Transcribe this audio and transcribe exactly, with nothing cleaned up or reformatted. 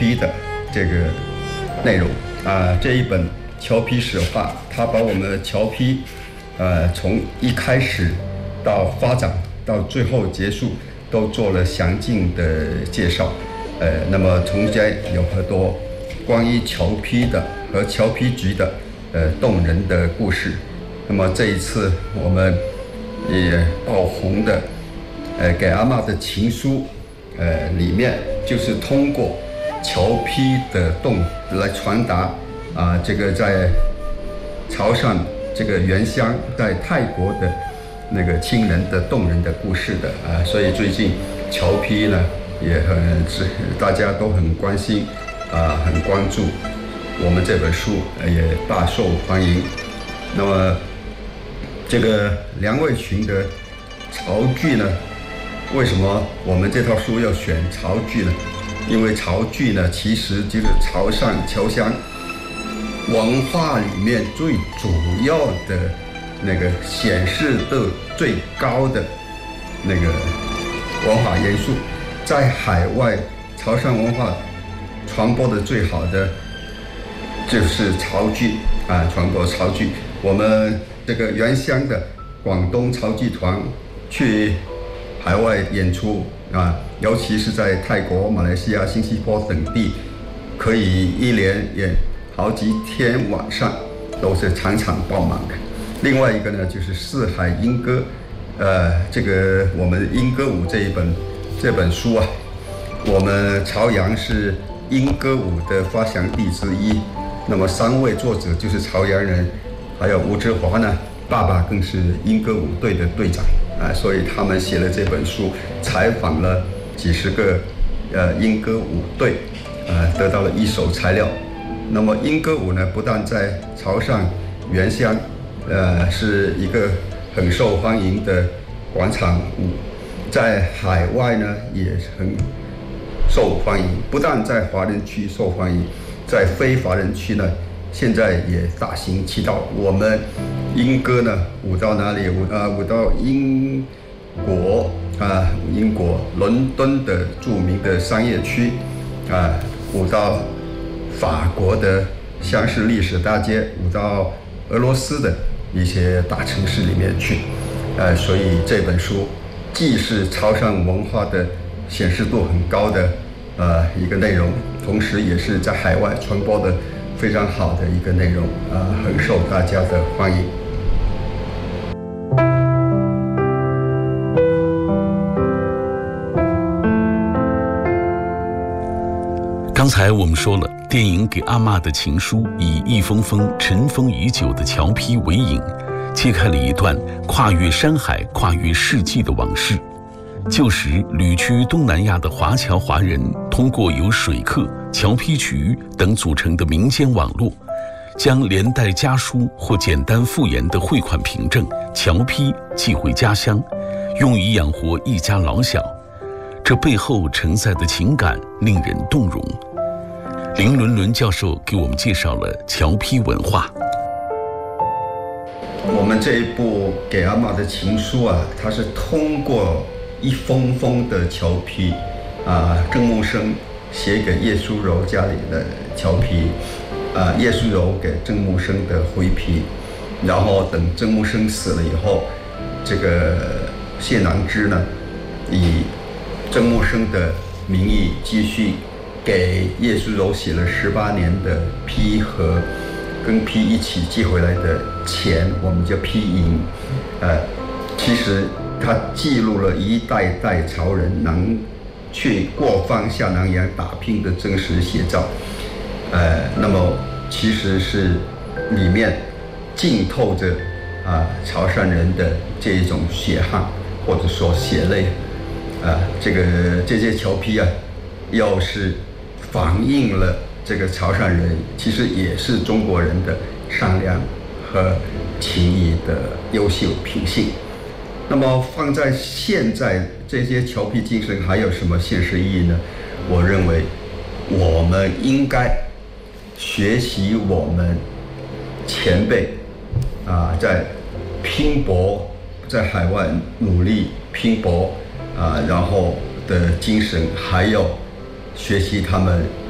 批的这个内容啊。这一本侨批史话，它把我们的侨批呃从一开始到发展到最后结束都做了详尽的介绍。呃，那么中间有很多关于侨批的和侨批局的呃动人的故事。那么这一次我们也爆红的呃给阿嬷的情书，呃里面就是通过侨批的动来传达啊、呃、这个在潮汕这个原乡在泰国的那个亲人的动人的故事的啊、呃，所以最近侨批呢也很大家都很关心啊、呃，很关注我们这本书，也大受欢迎。那么这个梁卫群的潮剧呢，为什么我们这套书要选潮剧呢？因为潮剧呢其实就是潮汕侨乡文化里面最主要的那个显示度最高的那个文化元素，在海外潮汕文化传播的最好的就是潮剧啊，传播潮剧。我们这个原乡的广东潮剧团去海外演出啊，尤其是在泰国、马来西亚、新加坡等地，可以一连演好几天晚上，都是场场爆满的。另外一个呢，就是四海莺歌，呃，这个我们莺歌舞这一本这本书啊，我们朝阳是莺歌舞的发祥地之一。那么三位作者就是朝阳人，还有吴志华呢，爸爸更是莺歌舞队的队长啊，所以他们写了这本书，采访了几十个呃莺歌舞队，呃，得到了一手材料。那么莺歌舞呢，不但在潮汕原乡，呃，是一个很受欢迎的广场舞，在海外呢也很受欢迎。不但在华人区受欢迎，在非华人区呢，现在也大行其道。我们莺歌呢，舞到哪里？舞啊，舞到英国啊，英国伦敦的著名的商业区啊，舞到法国的香榭丽舍大街，舞到俄罗斯的一些大城市里面去，呃，所以这本书既是潮汕文化的显示度很高的呃一个内容，同时也是在海外传播的非常好的一个内容，啊、呃，很受大家的欢迎。 刚才我们说了，电影《给阿嬷的情书》以一封封尘封已久的侨批为引，揭开了一段跨越山海、跨越世纪的往事。旧时旅居东南亚的华侨华人，通过由水客、侨批局等组成的民间网络，将连带家书或简单复言的汇款凭证侨批寄回家乡，用以养活一家老小。这背后承载的情感令人动容。林伦伦教授给我们介绍了侨批文化。 我们这一部给阿嬷的情书啊，它是通过一封封的侨批啊，郑木生写给叶淑柔家里的侨批啊，叶淑柔给郑木生的回批，然后等郑木生死了以后，这个谢囊之呢，以郑木生的名义继续给叶淑柔写了十八年的批和跟批一起寄回来的钱，我们叫批银。呃，其实它记录了一代代潮人能去过放下南洋打拼的真实写照。呃，那么其实是里面浸透着啊、呃、潮汕人的这一种血汗或者说血泪。啊，这个这些侨批啊，要是反映了这个潮汕人其实也是中国人的善良和情义的优秀品性。那么放在现在，这些侨批精神还有什么现实意义呢？我认为我们应该学习我们前辈啊，在拼搏，在海外努力拼搏啊，然后的精神，还有学习他们